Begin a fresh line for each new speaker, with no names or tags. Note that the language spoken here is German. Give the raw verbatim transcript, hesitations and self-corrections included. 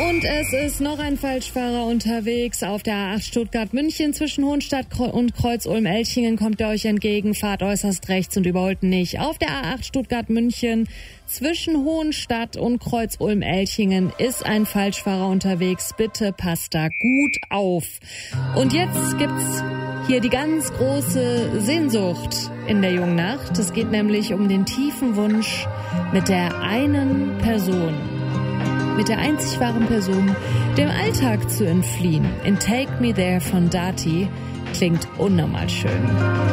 Und es ist noch ein Falschfahrer unterwegs auf der A acht Stuttgart-München. Zwischen Hohenstadt und Kreuz-Ulm-Elchingen kommt er euch entgegen. Fahrt äußerst rechts und überholt nicht. Auf der A acht Stuttgart-München zwischen Hohenstadt und Kreuz-Ulm-Elchingen ist ein Falschfahrer unterwegs. Bitte passt da gut auf. Und jetzt gibt's hier die ganz große Sehnsucht in der jungen Nacht. Es geht nämlich um den tiefen Wunsch, mit der einen Person, mit der einzig wahren Person, dem Alltag zu entfliehen. In Take Me There von Dati klingt unnormal schön.